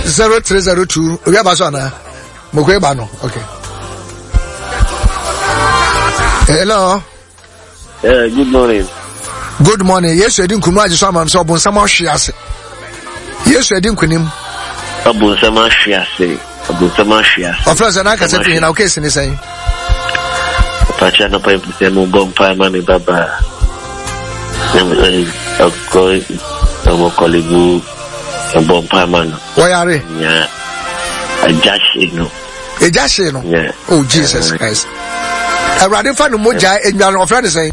0302 we have na mokwe ba no. Okay. Hello. Good morning. Good morning. Yes, you didn't come out so man so bon sama hwiase. Yes, you didn't kunim. Abun sama hwiase. Of course, na ka say na okay sin say. Pacha na pa impute mo bom pa mami baba. Okay. Omo kolegu bom pa man. Oyare. Yeah. Ejashino. Yeah. Oh Jesus Christ. Erade fa no moja enwa no friend say.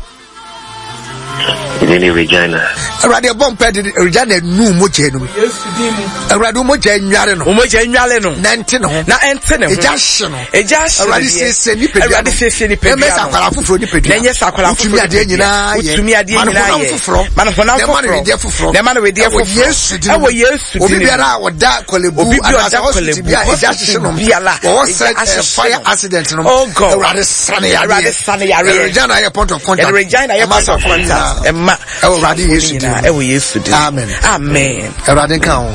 Any Regina. Erade bom pa de Regina nu moja no. Erade moja enware no. Moja enwale no. Na ente no. Ejashino. Erade se ni pedia. Erade se ni pedia. Eme sakwala fufuro ni pedia. Na nye sakwala fufuro. Utumi ade nyina ye. Utumi ade nyina ye. Man fufuro. Na man we dey fufuro. Yesu di. Ewo Yesu di. Obi biara oda kolebu. Obi biara kolebu. Ejashino biala. Fire accident no. Oh God. Erade sane yare. Regina ye point of contact. Regina ye point of contact. Emma. Ewo Erade Yesu di. Ewo Yesu di. Amen. Amen. Erade kan.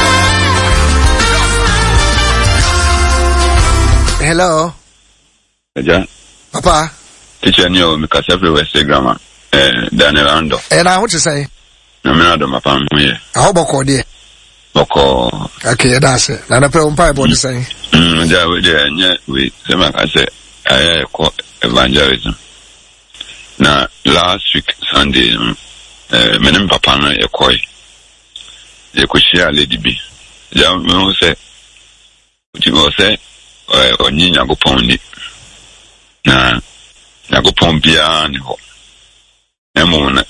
Hello. Eja. Papa. Teacher ni o mi ka se everywhere say grammar. Daniel Ando. Na what you say? Na me na do mapa mo ye. How boko de? Boko. Okay, that's it. Na pe on pipe body say. Ja we de nye we se ma ka se aye ko evangelism. Na last week Sunday me nem papa na ye koi. Ye ko share lady bi. Ja me say uti mo say onyi Nyankopɔn ni na Nyankopɔn bia ni ho emo na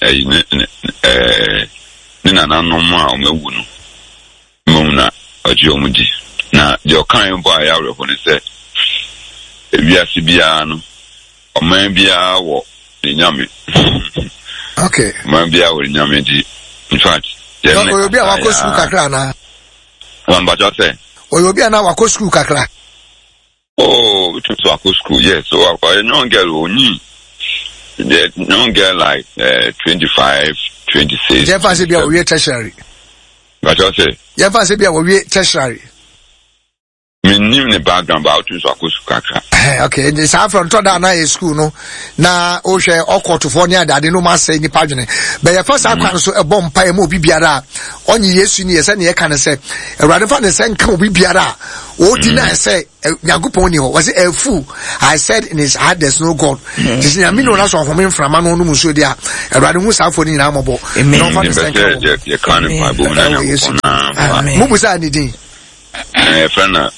ni na nanom a omewu no mo na oji omudi na de okan bo aya reho ne se ebiase bia no oman bia wo nyame. Okay, man bia wo nyame di in fact no obi a wako school kakra na wan ba jo say obi a na wako school kakra. Oh, it was a school, yes. So a young girl only. The young girl like 25, 26. Jeff say be a tertiary. What you say? Jeff say be a tertiary. Me nim the background about to school kakra. Okay, this half from to na school no. Na o hwe okotofo ne adade no ma say nipa dwene. But your first akwan so e bom pa e mo bibiara onye Yesu ni yesa ne ye kan say Awurade fa ne sen kan bibiara o di na say Nyankopon ni ho was a fool. I said in his heart there's no God. This na me no na so home mframa no no muso dia Awurade hu safo ni na mobo. No fa ne sen kan ye kan Bible na Nyankopon. Mo busa ni din. Friend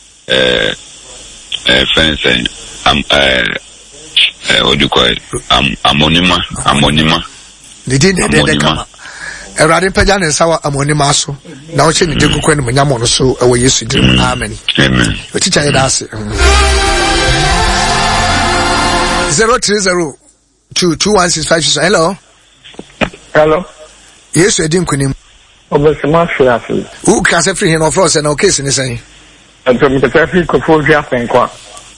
friends saying what do you call it? Amonima. They didn't come. Erade pagya ne sawa amonima so. Na o che ne de kokwe ne manyamo no so e wo Yesu dim. Amen. Amen. O teacher ye da se. 030221656. Hello. Hello. Yesu edin kunim. Obesema fiafi. Who can say free no frost na o case ni say. Anto mi ka fi ko fo fiafi kwa.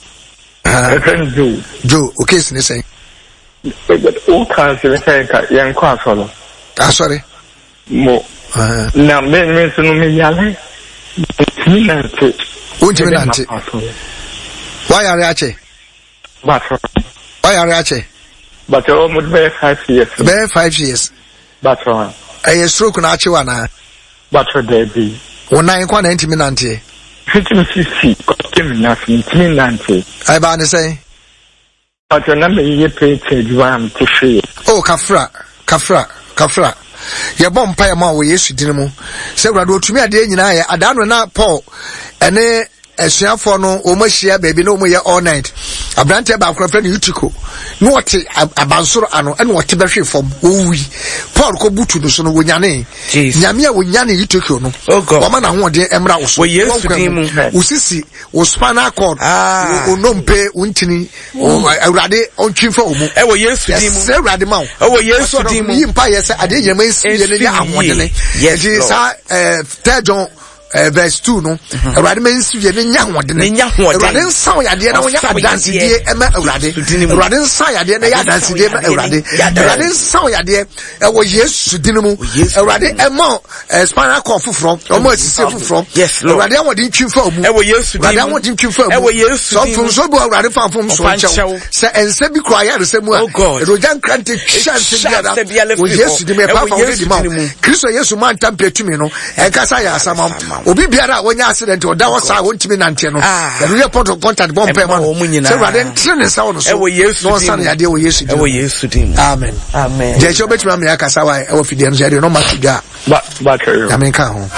Joe, okay, ni say. O can say ka yan kwa solo. Ah, sorry. Mo. Na me so no me yale. Ni na te. Unti na te. Why are you? But why are you? But almost be 5 years. Be 5 years. But I stroke na achi wana. But there be. Wona nkwa na ntimi nante. Fitness came nothing, Nancy. I ban say. But your number you pay to one to free. Oh, Kafra. Your bomb pie ma we yesu dinimu. Say, Rado to me a day in I, Adano na Paul, and a share for no, almost share baby no more all night. A brand about friend Utiko. No, what a bansur ano, and what Tibeshi from we. Paul Kobutu no son Wunyane. Yamia Wunyane Utiko no. Oh God. Woman I want the emeralds. We yes to him. Usisi, was spana cord. O nompe, untini, o Rade on Chifo. Oh, yes to him. Say Radimau. Oh, yes to him. Empire said, I did your main see. Yes, it is 3 John verse 2 no awurade men nsi ye ne nya hode ne awurade nsaw yade na wonya adanse die ema awurade nsaw yade na ya adanse die ema awurade nsaw yade wo Yesu dinu mu awurade ema spinal cord fufuro omo asise fufuro awurade awode ntwimfa omu wo Yesu dinu awurade awode ntwimfa omu wo Yesu so funso bo awurade fanfom so nchew se ense bi kura ya de se mu a rojan krante chance biara wo Yesu dinu e pa fa wo di ma Kristo Yesu man tampetumi no enkasa ya asama obi biara wonya accident oda wo sa wontimi nante no the point of contact bomb pe man se awurade ntrene sa wo so wo Yesu no san ya de wo Yesu dinu wo Yesu dinu amen je che obetuma me akasa wa e wo fidie no je de no ma tuga ba carry amen ka ho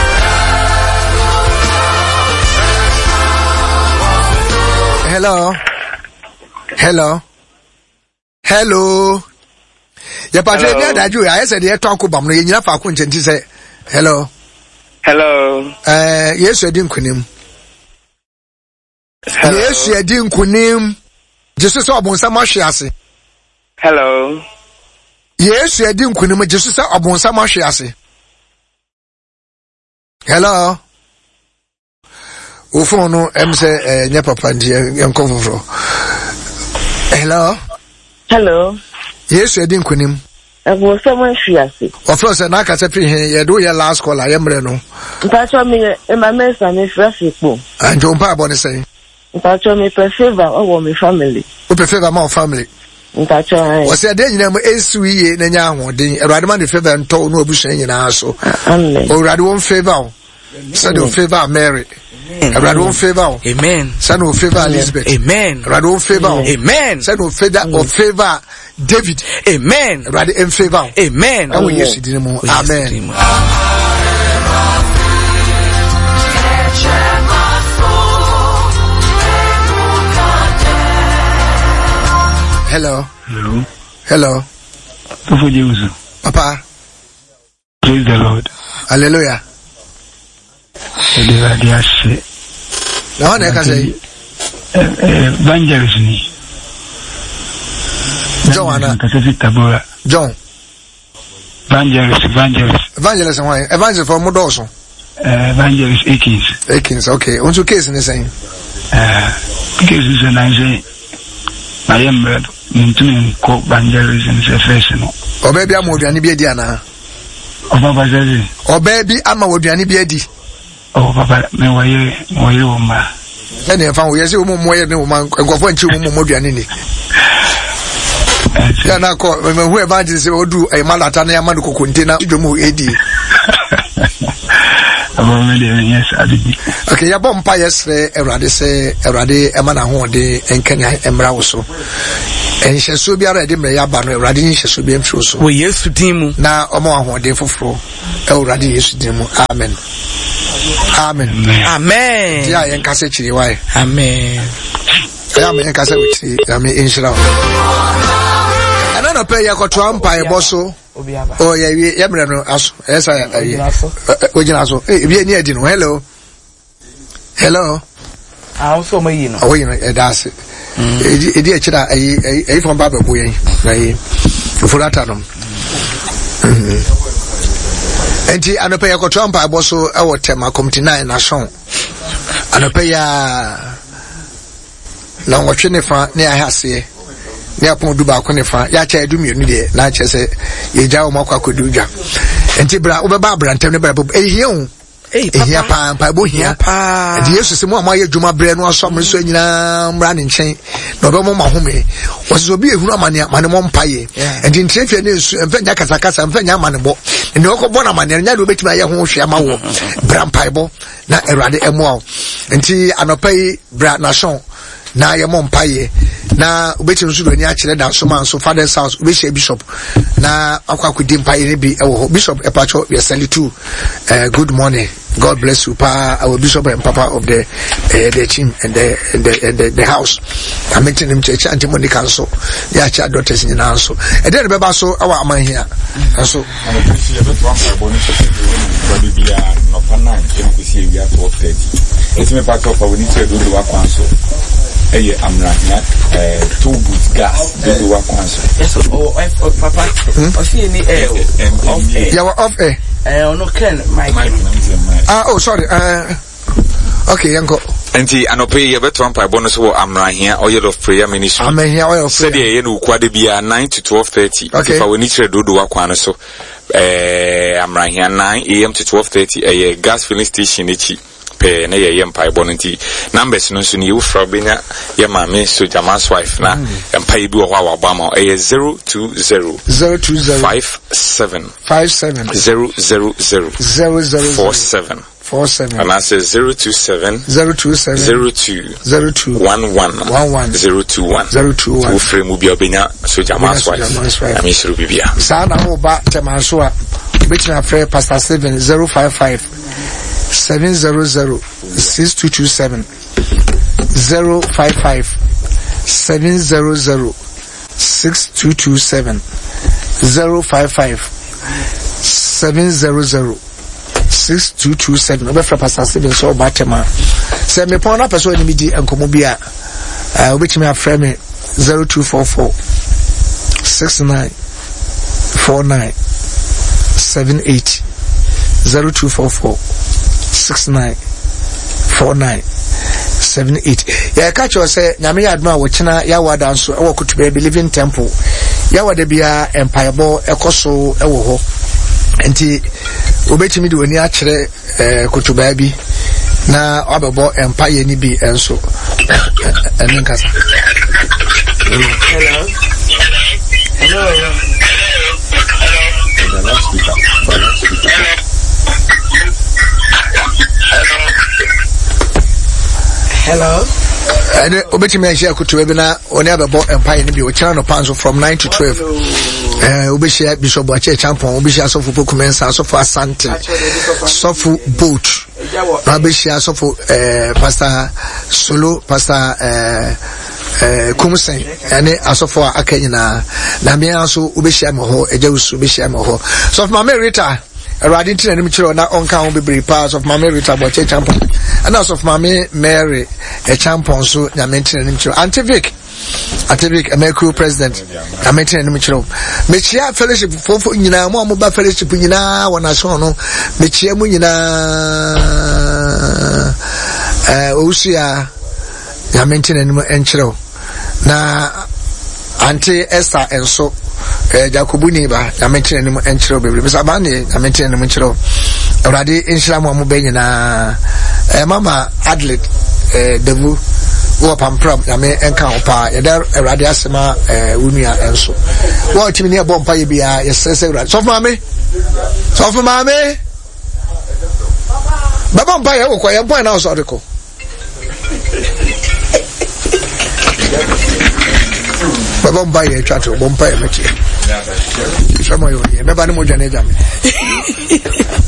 hello ya padre mi adaju ya ese de eto akobam no yenyina fa ko nchenti se hello Yesu edi nkunim Yesu edi nkunim Jesu se obonsa mahwe ase hello Yesu edi nkunim Jesu se obonsa mahwe ase hello ofo no emse nya papa ndi enkonfofro hello Yesu edi nkunim abo someone shiasi ofro se na ka se fi he ye do ye last call ayemre no mpacho mi e ma mesa me frasipo anjo mpa abo ne say mpacho mi favor owo mi family o favor ma family mpacho ai o se de nyina mo esu yiye na nya ahode erade ma de favor nto no obusan nyina so amen o rade won favor said the favor Mary erade won favor amen said no favor Elizabeth amen erade won favor amen said no favor David amen erade in favor amen and we Yesu dinu mu amen hello Papa praise the Lord hallelujah now I can say evangelist ni John evangelist why evangelist for Modoso evangelist Akins okay on to case in the same case is a nice I am into co evangelism is a face no o baby am oduani bi edi ana o baba zazi o baby ama oduani bi edi o baba me waye o ma ene fa wo yesi wo mo ye ne wo man nkofo nchi wo mo oduani ni ya na ko me hu evangelist odu e malata na ya manu kokonte na dwomu edi yes okay ya bompa yes Erade se Erade emana ho de enkanya emra wo so enhyeso biara de mre ya ba no Erade nhyeso bi emfro so wo Yesu dimu na omo ho de foforo Erade Yesu dimu amen ya yen kase chiri wai amen ya me yen kase witiri ya me inshira ana no pe ya ko twampa e boso oh yeah mre no aso esa ojina so bi eni edi no hello so ma yi no oh you know that's edi e chira ai from baba boy na yi furata no enti anope ya ko twampa e boso e wo tema committee 9 na shon anope ya na nwotwe ne fa ne ahase ne apon du ba ko ne fa ya cha edu mienu de na che se ye ja o makwa kodu dwa enti bra wo be ba brantem ne bra ehie ehia pa bo hia de Yesu se mo amaye dwuma bre no asom so nyina mra ne nchen na obo mo mahome wo se obi ehunu amane mo mpaye enti ntrefia ne nsu emfa nya kasakasa emfa nya amane bo ne okobọ na amane nya de obetima ye ho hwe ama wo bra mpaibo na Erade emo enti anopai bra na shon na ye mo mpaye na obetim so do ni a kire da so man so father's house obehia bishop na akwakodi mpaye ne bi ewo bishop epacho we send to good morning, God bless you pa our bishop and papa of the team and the house I mentioned him church anti Monica so ya cha daughters ni na so e dey be ba so our aman here so no pana nkusi wi at 12:30 eti me part of our need to do the work so amrahia two boot gas do work once. Yes, papa. O see ni off air. You were off air. No can Mike. Oh sorry. Okay, yanko. Enti anope ye beto ampa bonus wo amrahia oil of prayer ministry. Amrahia oil of prayer. Said ye no kwade bia 9 to 12:30. Okay. If I we need to do wakwan so amrahia 9 am to 12:30 gas filling station echi pe na ye mpa bonenti numbers no so ni you from benya ye mama so Jaman's wife na mpa bi wo wa abama 020 57 000 47 and I say 027 02 11 021 so frame will be obenya so Jaman's wife I mean so bibia sana ho ba temanso a betina frɛ pastor 7055 700 6227 055 700 6227 055 700 6227 obefra pastor 7 so batema se me pon na person ni mi di enkomo bi a obetimi afrɛ me 0244 69 49 78 0244 69 49 78 ya ka cho say nyame ya aduma wo kina ya wada nso e wo kutube Living Temple ya wada bia empire ekoso e wo ho enti obetimi de woni a kire kutuba bi na abebo empire ni bi enso enen kasa Hello. And obetimi share kutuba bi na oni abebo empire ni bi o kira no panso from 9 to 12 obeshia Bishop Ache Champon obeshia sofu Pokumensa sofu Asante sofu Boat obeshia sofu Pastor Solo Pastor Kumsen ene asofo akanyina na me aso obeshia me ho ejawusu obeshia me ho sofu Mama Rita Eradi ntina nim kire na onka ho bebre pass of Mama Rita Ache Champon and also of Mama Mary Champon so nyame ntina nim kire Antivik American president I maintain no michiro mechia fellowship fofo nyina mo ba fellowship nyina wona so no mechia mu nyina osia I maintain no enchiro na anti Esther enso Jacobu ni ba I maintain no enchiro bebre bisa ba ne I maintain no michiro already enchira mo be nyina mama Adelaide devu wo pampram ya me enka opa ya da erade asema wunua enso wo timi ne bompa ye bia ya sese erade so mama baba mpa ya wo kwa ya boy na so odeko baba mpa ya twato bompa ya metie so mo yo ye me ba ne mo dwane jam